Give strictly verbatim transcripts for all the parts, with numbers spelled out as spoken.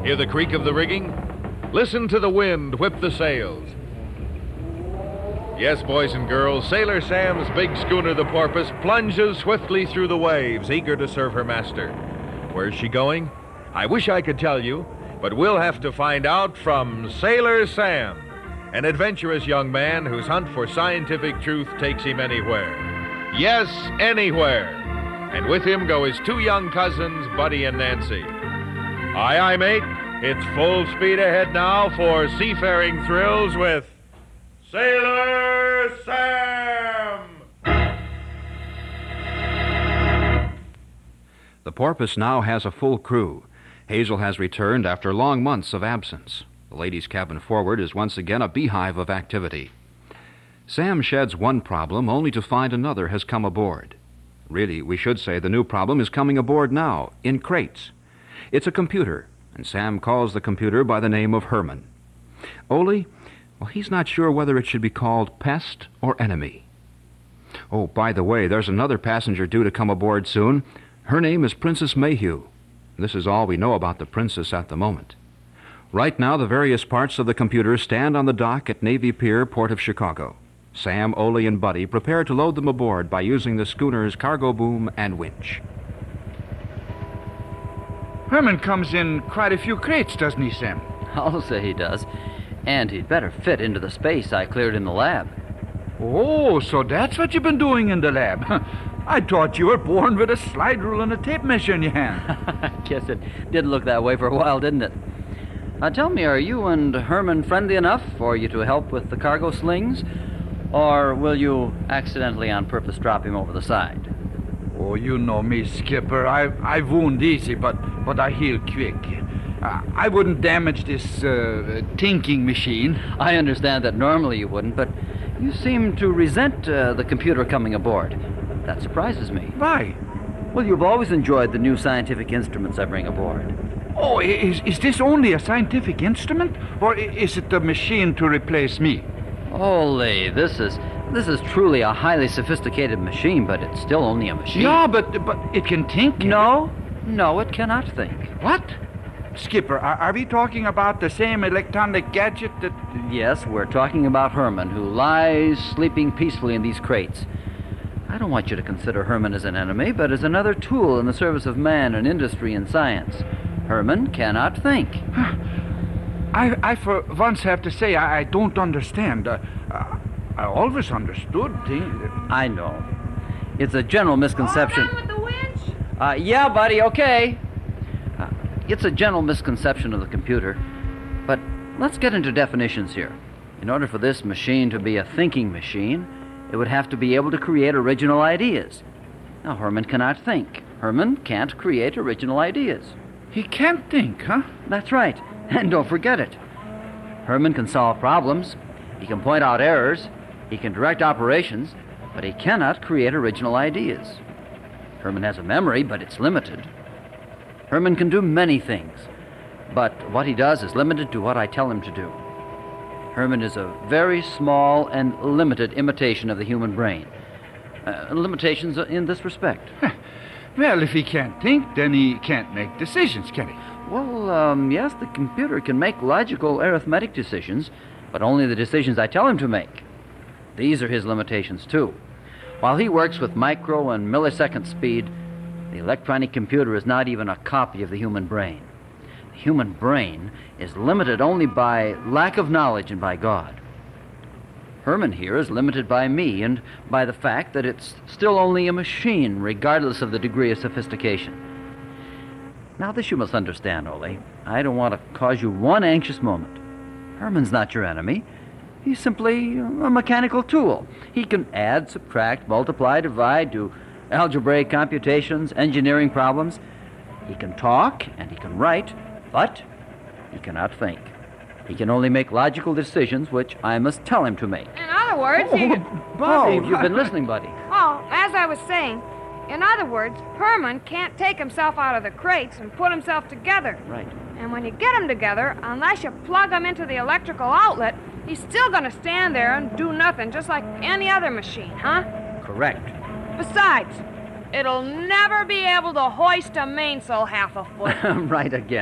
Hear the creak of the rigging? Listen to the wind whip the sails. Yes, boys and girls, Sailor Sam's big schooner, the Porpoise, plunges swiftly through the waves, eager to serve her master. Where's she going? I wish I could tell you, but we'll have to find out from Sailor Sam, an adventurous young man whose hunt for scientific truth takes him anywhere. Yes, anywhere. And with him go his two young cousins, Buddy and Nancy. Aye, aye, mate. It's full speed ahead now for seafaring thrills with Sailor Sam! The Porpoise now has a full crew. Hazel has returned after long months of absence. The ladies' cabin forward is once again a beehive of activity. Sam sheds one problem only to find another has come aboard. Really, we should say the new problem is coming aboard now, in crates. It's a computer, and Sam calls the computer by the name of Herman. Ole, well, he's not sure whether it should be called pest or enemy. Oh, by the way, there's another passenger due to come aboard soon. Her name is Princess Mayhew. This is all we know about the princess at the moment. Right now, the various parts of the computer stand on the dock at Navy Pier, Port of Chicago. Sam, Ole, and Buddy prepare to load them aboard by using the schooner's cargo boom and winch. Herman comes in quite a few crates, doesn't he, Sam? I'll say he does. And he'd better fit into the space I cleared in the lab. Oh, so that's what you've been doing in the lab. I thought you were born with a slide rule and a tape measure in your hand. I guess it did look that way for a while, didn't it? Now tell me, are you and Herman friendly enough for you to help with the cargo slings? Or will you accidentally on purpose drop him over the side? Oh, you know me, Skipper. I I wound easy, but, but I heal quick. Uh, I wouldn't damage this uh, thinking machine. I understand that normally you wouldn't, but you seem to resent uh, the computer coming aboard. That surprises me. Why? Well, you've always enjoyed the new scientific instruments I bring aboard. Oh, is, is this only a scientific instrument? Or is it a machine to replace me? Ole, this is this is truly a highly sophisticated machine, but it's still only a machine. Yeah, but but it can think. Can no, it? no, it cannot think. What? Skipper, are, are we talking about the same electronic gadget that... Yes, we're talking about Herman, who lies sleeping peacefully in these crates. I don't want you to consider Herman as an enemy, but as another tool in the service of man and industry and science. Herman cannot think. I, I for once have to say I, I don't understand. Uh, uh, I always understood. The... I know. It's a general misconception. All done with the winch? Uh, yeah, buddy, okay. Uh, it's a general misconception of the computer. But let's get into definitions here. In order for this machine to be a thinking machine, it would have to be able to create original ideas. Now, Herman cannot think. Herman can't create original ideas. He can't think, huh? That's right. And don't forget it. Herman can solve problems. He can point out errors. He can direct operations. But he cannot create original ideas. Herman has a memory, but it's limited. Herman can do many things. But what he does is limited to what I tell him to do. Herman is a very small and limited imitation of the human brain. Uh, limitations in this respect. Well, if he can't think, then he can't make decisions, can he? Well, um, yes, the computer can make logical arithmetic decisions, but only the decisions I tell him to make. These are his limitations, too. While he works with micro and millisecond speed, the electronic computer is not even a copy of the human brain. The human brain is limited only by lack of knowledge and by God. Herman here is limited by me and by the fact that it's still only a machine, regardless of the degree of sophistication. Now, this you must understand, Ole. I don't want to cause you one anxious moment. Herman's not your enemy. He's simply a mechanical tool. He can add, subtract, multiply, divide, do algebraic computations, engineering problems. He can talk and he can write, but he cannot think. He can only make logical decisions, which I must tell him to make. In other words, Oh, he... Buddy, Oh, you've been listening, buddy. Oh, as I was saying, in other words, Herman can't take himself out of the crates and put himself together. Right. And when you get him together, unless you plug him into the electrical outlet, he's still going to stand there and do nothing, just like any other machine, huh? Correct. Besides, it'll never be able to hoist a mainsail half a foot. Right again.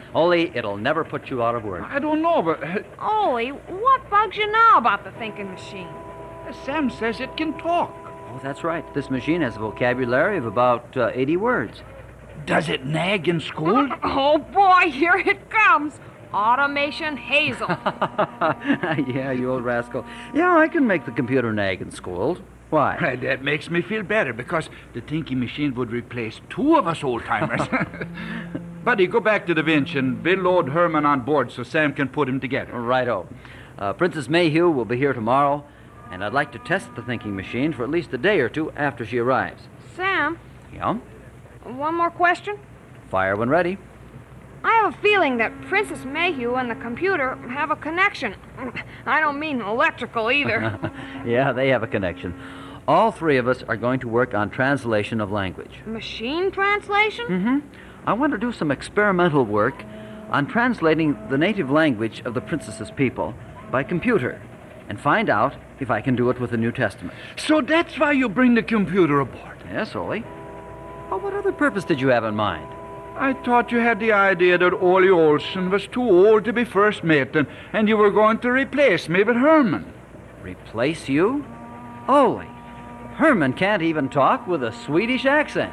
Only it'll never put you out of work. I don't know, but uh, Ollie, what bugs you now about the thinking machine? Sam says it can talk. Oh, that's right. This machine has a vocabulary of about uh, eighty words. Does it nag and scold? Oh, boy, here it comes. Automation Hazel. Yeah, you old rascal. Yeah, I can make the computer nag and scold. Why? That makes me feel better because the thinking machine would replace two of us old-timers. Buddy, go back to the Vinch and Bill load Herman on board so Sam can put him together. Righto. Uh, Princess Mayhew will be here tomorrow, and I'd like to test the thinking machine for at least a day or two after she arrives. Sam, Yeah? one more question. Fire when ready. I have a feeling that Princess Mayhew and the computer have a connection. I don't mean electrical either. Yeah, they have a connection. All three of us are going to work on translation of language. Machine translation? Mm-hmm. I want to do some experimental work on translating the native language of the princess's people by computer and find out if I can do it with the New Testament. So that's why you bring the computer aboard. Yes, Ollie. Well, what other purpose did you have in mind? I thought you had the idea that Ollie Olson was too old to be first mate and, and you were going to replace me with Herman. Replace you? Ollie, Herman can't even talk with a Swedish accent.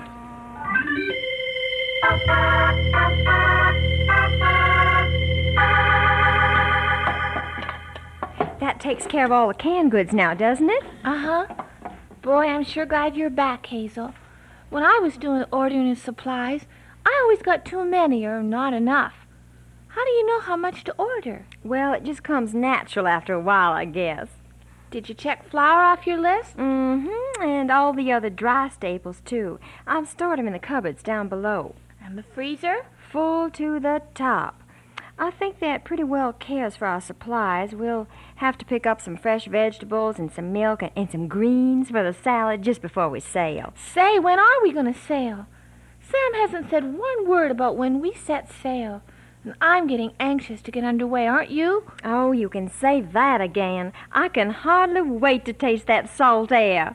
That takes care of all the canned goods now, doesn't it? Uh-huh. Boy, I'm sure glad you're back, Hazel. When I was doing the ordering of supplies, I always got too many or not enough. How do you know how much to order? Well, it just comes natural after a while, I guess. Did you check flour off your list? Mm-hmm, and all the other dry staples, too. I've stored them in the cupboards down below. And the freezer? Full to the top. I think that pretty well cares for our supplies. We'll have to pick up some fresh vegetables and some milk and, and some greens for the salad just before we sail. Say, when are we going to sail? Sam hasn't said one word about when we set sail. And I'm getting anxious to get underway, aren't you? Oh, you can say that again. I can hardly wait to taste that salt air.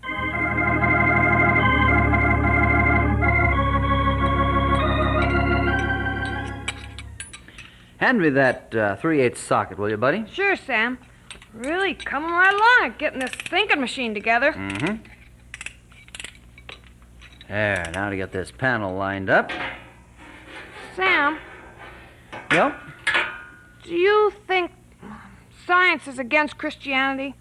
Hand me that uh, three-eighths socket, will you, buddy? Sure, Sam. Really coming right along at getting this thinking machine together. Mm-hmm. There, now to get this panel lined up. Sam, Yep. do you think science is against Christianity?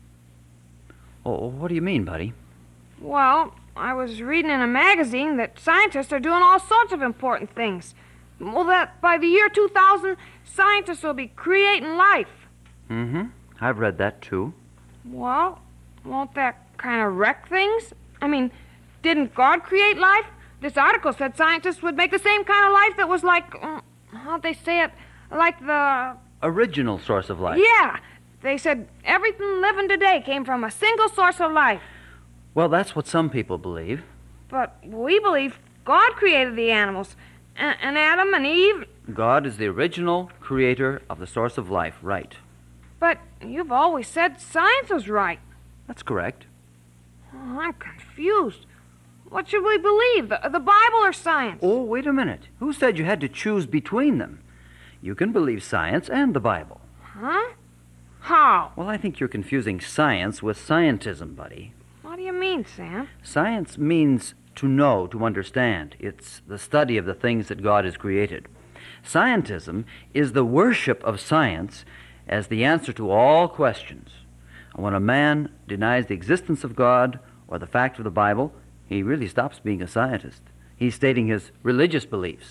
Oh, what do you mean, buddy? Well, I was reading in a magazine that scientists are doing all sorts of important things. Well, that by the year two thousand, scientists will be creating life. Mm-hmm. I've read that, too. Well, won't that kind of wreck things? I mean, didn't God create life? This article said scientists would make the same kind of life that was like, uh, how'd they say it? Like the... Original source of life. Yeah. They said everything living today came from a single source of life. Well, that's what some people believe. But we believe God created the animals. A- and Adam and Eve. God is the original creator of the source of life, right? But you've always said science was right. That's correct. Oh, I'm confused. What should we believe, the, the Bible or science? Oh, wait a minute. Who said you had to choose between them? You can believe science and the Bible. Huh? How? Well, I think you're confusing science with scientism, buddy. What do you mean, Sam? Science means to know, to understand. It's the study of the things that God has created. Scientism is the worship of science as the answer to all questions. When a man denies the existence of God or the fact of the Bible, he really stops being a scientist. He's stating his religious beliefs.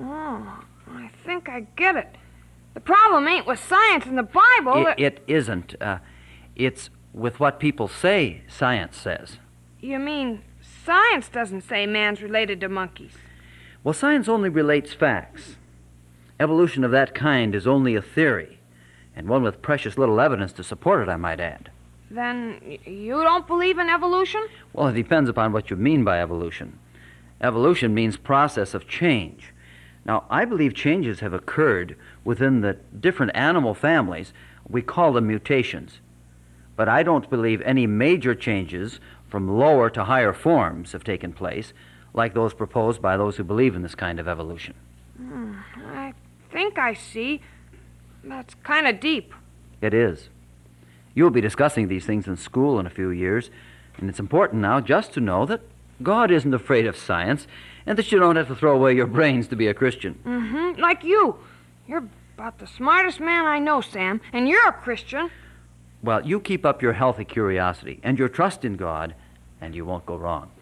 Oh, I think I get it. The problem ain't with science and the Bible. It, it isn't. Uh, it's with what people say science says. You mean science doesn't say man's related to monkeys? Well, science only relates facts. Evolution of that kind is only a theory, and one with precious little evidence to support it, I might add. Then y- you don't believe in evolution? Well, it depends upon what you mean by evolution. Evolution means process of change. Now, I believe changes have occurred within the different animal families. We call them mutations. But I don't believe any major changes from lower to higher forms have taken place, like those proposed by those who believe in this kind of evolution. Hmm, I think I see. That's kind of deep. It is. You'll be discussing these things in school in a few years, and it's important now just to know that God isn't afraid of science and that you don't have to throw away your brains to be a Christian. Mm-hmm. Like you. You're about the smartest man I know, Sam, and you're a Christian. Well, you keep up your healthy curiosity and your trust in God, and you won't go wrong.